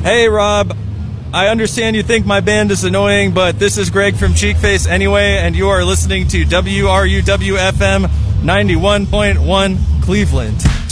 Hey, Rob. I understand you think my band is annoying, but this is Greg from Cheekface anyway, and you are listening to WRUW-FM 91.1 Cleveland.